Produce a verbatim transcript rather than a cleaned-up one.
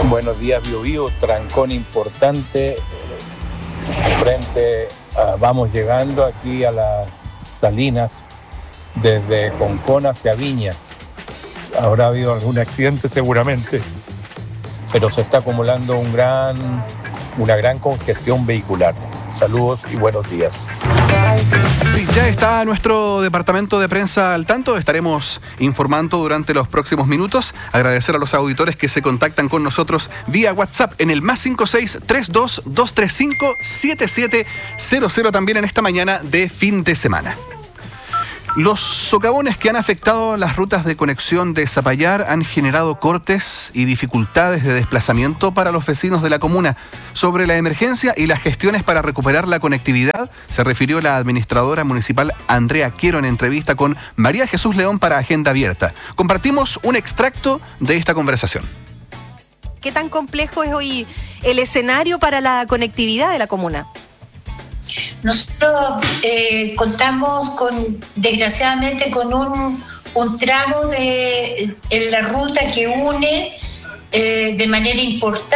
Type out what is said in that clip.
Buenos días, Bio Bio, trancón importante frente a, vamos llegando aquí a las Salinas desde Concón hacia Viña. Habrá habido algún accidente seguramente, pero se está acumulando un gran, una gran congestión vehicular. Saludos y buenos días. Sí, ya está nuestro departamento de prensa al tanto. Estaremos informando durante los próximos minutos. Agradecer a los auditores que se contactan con nosotros vía WhatsApp en el más cinco seis tres dos dos tres cinco siete siete cero cero también en esta mañana de fin de semana. Los socavones que han afectado las rutas de conexión de Zapallar han generado cortes y dificultades de desplazamiento para los vecinos de la comuna. Sobre la emergencia y las gestiones para recuperar la conectividad, se refirió la administradora municipal Andrea Quiero en entrevista con María Jesús León para Agenda Abierta. Compartimos un extracto de esta conversación. ¿Qué tan complejo es hoy el escenario para la conectividad de la comuna? Nosotros eh, contamos con, desgraciadamente, con un, un tramo de en la ruta que une eh, de manera importante